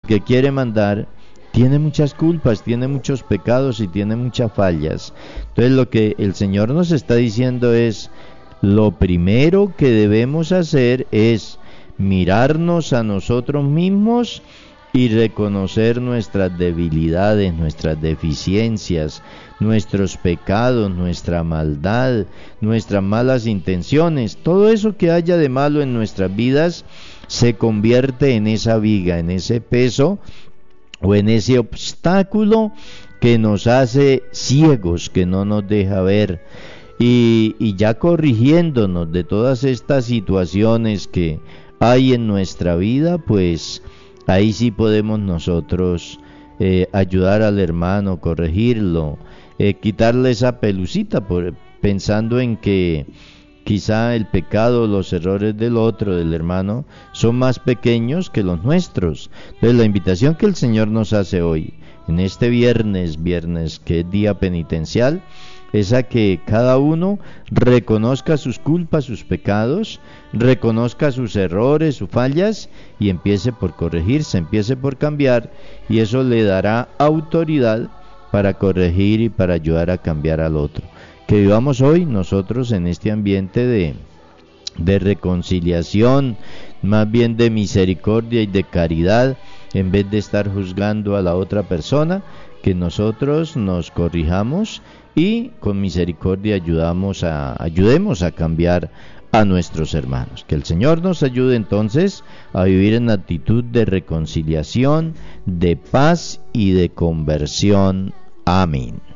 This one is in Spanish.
que quiere mandar tiene muchas culpas, tiene muchos pecados y tiene muchas fallas. Entonces lo que el Señor nos está diciendo es, lo primero que debemos hacer es mirarnos a nosotros mismos y reconocer nuestras debilidades, nuestras deficiencias, nuestros pecados, nuestra maldad, nuestras malas intenciones. Todo eso que haya de malo en nuestras vidas se convierte en esa viga, en ese peso o en ese obstáculo que nos hace ciegos, que no nos deja ver. Y ya corrigiéndonos de todas estas situaciones que hay en nuestra vida, pues ahí sí podemos nosotros ayudar al hermano, corregirlo, quitarle esa pelucita, pensando en que quizá el pecado, los errores del otro, del hermano, son más pequeños que los nuestros. Entonces la invitación que el Señor nos hace hoy, en este viernes que es día penitencial, es a que cada uno reconozca sus culpas, sus pecados, reconozca sus errores, sus fallas y empiece por corregirse, empiece por cambiar, y eso le dará autoridad para corregir y para ayudar a cambiar al otro. Que vivamos hoy nosotros en este ambiente de reconciliación, más bien de misericordia y de caridad, en vez de estar juzgando a la otra persona, que nosotros nos corrijamos y con misericordia ayudemos a cambiar a nuestros hermanos. Que el Señor nos ayude entonces a vivir en actitud de reconciliación, de paz y de conversión. Amén.